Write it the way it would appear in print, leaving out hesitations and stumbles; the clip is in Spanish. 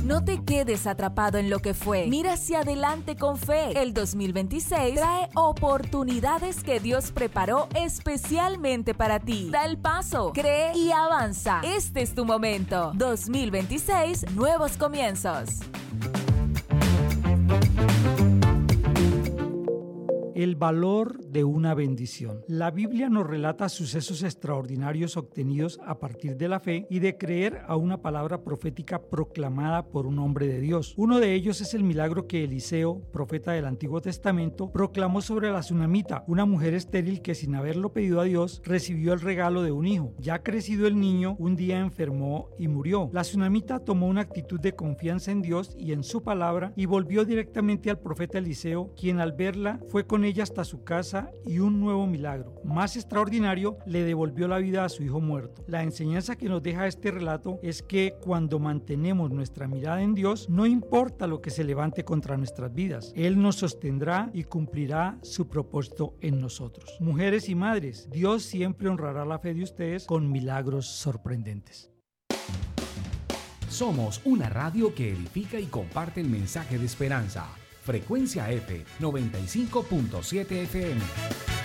No te quedes atrapado en lo que fue. Mira hacia adelante con fe. El 2026 trae oportunidades que Dios preparó especialmente para ti. Da el paso, cree y avanza. Este es tu momento. 2026, nuevos comienzos. El valor de una bendición. La Biblia nos relata sucesos extraordinarios obtenidos a partir de la fe y de creer a una palabra profética proclamada por un hombre de Dios. Uno de ellos es el milagro que Eliseo, profeta del Antiguo Testamento, proclamó sobre la tsunamita, una mujer estéril que sin haberlo pedido a Dios recibió el regalo de un hijo. Ya crecido el niño, un día enfermó y murió. La tsunamita tomó una actitud de confianza en Dios y en su palabra y volvió directamente al profeta Eliseo, quien al verla fue con ella hasta su casa y un nuevo milagro, más extraordinario, le devolvió la vida a su hijo muerto. La enseñanza que nos deja este relato es que cuando mantenemos nuestra mirada en Dios, no importa lo que se levante contra nuestras vidas, Él nos sostendrá y cumplirá su propósito en nosotros. Mujeres y madres, Dios siempre honrará la fe de ustedes con milagros sorprendentes. Somos una radio que edifica y comparte el mensaje de esperanza. Frecuencia F 95.7 FM.